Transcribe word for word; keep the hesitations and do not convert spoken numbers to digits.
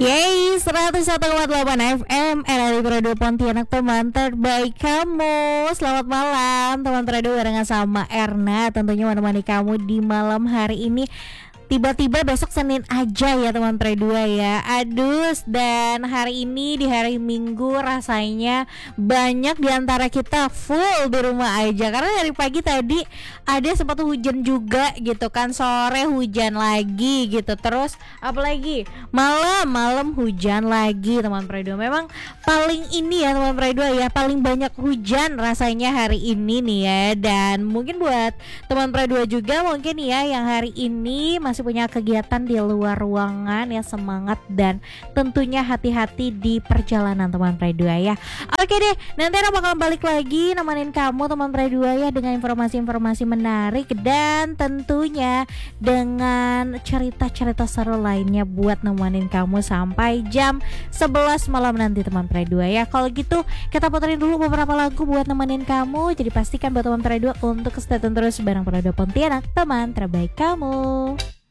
Yeay, seratus satu koma delapan F M R R I Radio Pontianak, teman terbaik kamu. Selamat malam teman radio, barengan sama Erna, tentunya menemani kamu di malam hari ini. Tiba-tiba besok Senin aja ya teman Pre dua ya. Aduh, dan hari ini di hari Minggu rasanya banyak diantara kita full di rumah aja. Karena dari pagi tadi ada sempat hujan juga gitu kan, sore hujan lagi gitu. Terus apalagi malam malam hujan lagi teman Pre dua. Memang paling ini ya teman Pre dua ya, paling banyak hujan rasanya hari ini nih ya. Dan mungkin buat teman Pre dua juga mungkin ya yang hari ini masih punya kegiatan di luar ruangan ya, semangat dan tentunya hati-hati di perjalanan teman Pre dua ya. Oke deh, nanti aku bakal balik lagi nemenin kamu teman Pre dua ya, dengan informasi-informasi menarik dan tentunya dengan cerita-cerita seru lainnya buat nemenin kamu sampai jam sebelas malam nanti teman Pre dua ya. Kalau gitu kita puterin dulu beberapa lagu buat nemenin kamu. Jadi pastikan buat teman Pre dua untuk stay tune terus bareng Pre dua Pontianak, teman terbaik kamu.